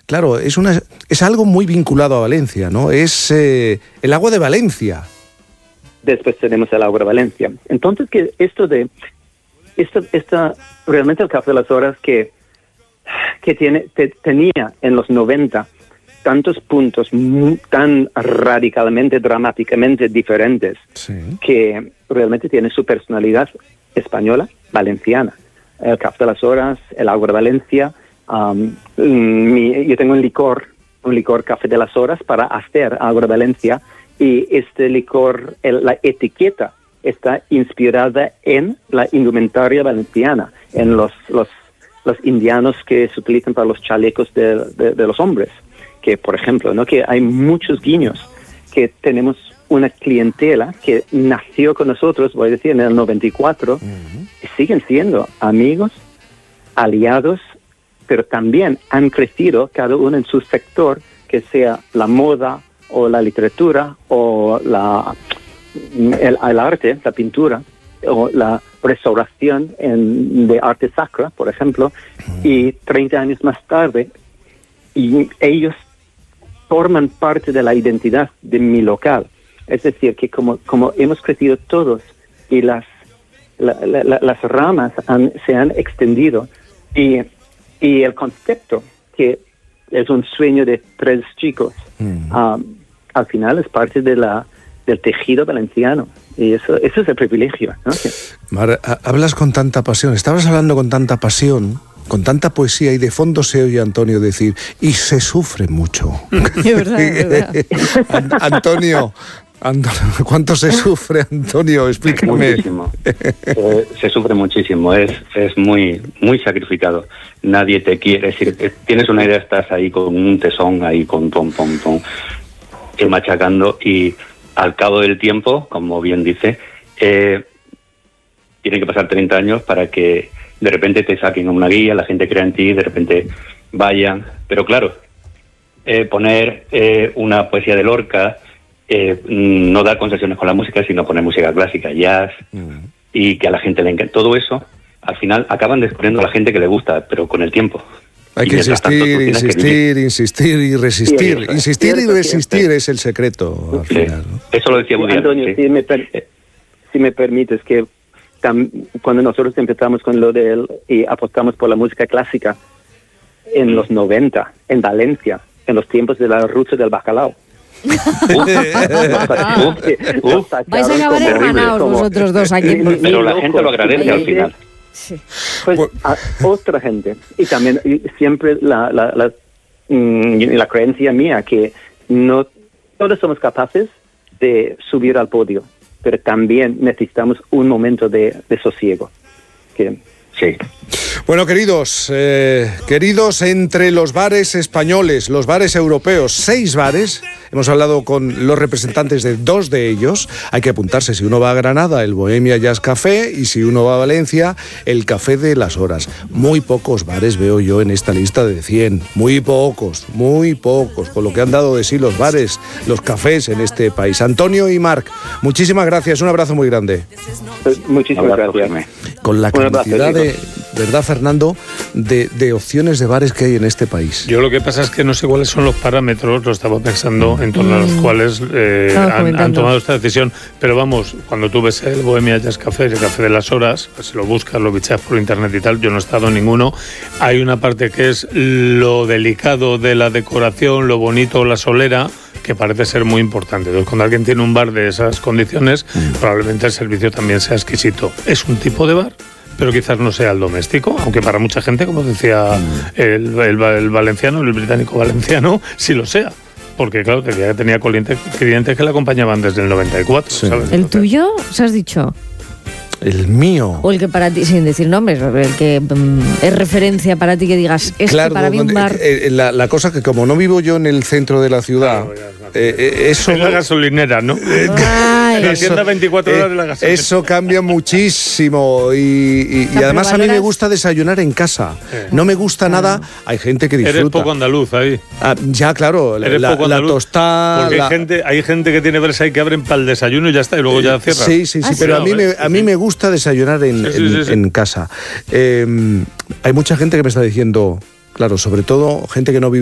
claro, es algo muy vinculado a Valencia, ¿no? Es el agua de Valencia. Después tenemos el agua de Valencia. Entonces, que realmente el Café de las Horas que tenía en los 90 tantos puntos tan radicalmente, dramáticamente diferentes, sí, que realmente tiene su personalidad española, valenciana. El Café de las Horas, el agua de Valencia. Yo tengo un licor Café de las Horas para hacer agua de Valencia, y este licor, la etiqueta está inspirada en la indumentaria valenciana, en los indianos que se utilizan para los chalecos de los hombres. Que, por ejemplo, ¿no?, que hay muchos guiños, que tenemos una clientela que nació con nosotros, voy a decir, en el 94, y siguen siendo amigos, aliados, pero también han crecido cada uno en su sector, que sea la moda o la literatura o el arte, la pintura o la restauración de arte sacra, por ejemplo, y 30 años más tarde, y ellos forman parte de la identidad de mi local. Es decir, que como hemos crecido todos y las ramas se han extendido, y el concepto, que es un sueño de 3 chicos, al final es parte del tejido valenciano. Y eso es el privilegio, ¿no? Mar, hablas con tanta pasión, estabas hablando con tanta pasión, con tanta poesía, y de fondo se oye a Antonio decir, y se sufre mucho. Es verdad. Antonio, ¿cuánto se sufre, Antonio? Explícame. Muchísimo. Se sufre muchísimo, es muy, muy sacrificado. Nadie te quiere, es decir, tienes una idea, estás ahí con un tesón, ahí con pom, machacando, y al cabo del tiempo, como bien dice, tienen que pasar 30 años para que de repente te saquen una guía, la gente crea en ti, de repente vayan. Pero claro, poner una poesía de Lorca, no dar concesiones con la música, sino poner música clásica, jazz, y que a la gente le encanta. Todo eso, al final, acaban descubriendo a la gente que le gusta, pero con el tiempo. Hay que insistir y resistir. Sí, insistir y resistir es el secreto, al final, ¿no? Eso lo decía Woody Allen. Antonio, si me permites, que cuando nosotros empezamos con y apostamos por la música clásica en los 90, en Valencia, en los tiempos de la ruta del bacalao. Vais a acabar hermanados vosotros dos aquí. Pero la gente lo agradece al final. Sí. Pues a otra gente. Y también siempre la creencia mía, que no todos somos capaces de subir al podio, pero también necesitamos un momento de sosiego. Sí. Bueno, queridos, entre los bares españoles, los bares europeos, 6 bares, hemos hablado con los representantes de 2 de ellos. Hay que apuntarse, si uno va a Granada, el Bohemia Jazz Café, y si uno va a Valencia, el Café de las Horas. Muy pocos bares veo yo en esta lista de 100, muy pocos, con lo que han dado de sí los bares, los cafés en este país. Antonio y Marc, muchísimas gracias, un abrazo muy grande. Muchísimas gracias. Con la cantidad ¿verdad, Fernando?, de opciones de bares que hay en este país. Yo lo que pasa es que no sé cuáles son los parámetros, lo estaba pensando, en torno a los cuales han tomado esta decisión. Pero vamos, cuando tú ves el Bohemia Jazz Café, el Café de las Horas, pues si lo buscas, lo bicheas por internet y tal, yo no he estado en ninguno. Hay una parte que es lo delicado de la decoración, lo bonito, la solera, que parece ser muy importante. Entonces, cuando alguien tiene un bar de esas condiciones, probablemente el servicio también sea exquisito. Es un tipo de bar, pero quizás no sea el doméstico, aunque para mucha gente, como decía el valenciano, el británico valenciano, sí lo sea. Porque, claro, tenía clientes que le acompañaban desde el 94, sí. ¿sabes? ¿El tuyo? ¿Se has dicho? El mío. O el que para ti, sin decir nombres, el que es referencia para ti, que digas, claro, para mí un bar... La cosa que, como no vivo yo en el centro de la ciudad, eso... Es la gasolinera, ¿no? La tienda 24 horas de la gasolinera. Eso cambia muchísimo y además a mí me gusta desayunar en casa. No me gusta nada. Hay gente que disfruta. Eres poco andaluz ahí. Ya, claro. La tostada... Porque hay gente que tiene Versailles que abren para el desayuno y ya está, y luego ya cierran. Sí, pero a mí me gusta desayunar en casa. Hay mucha gente que me está diciendo, claro, sobre todo gente que no vive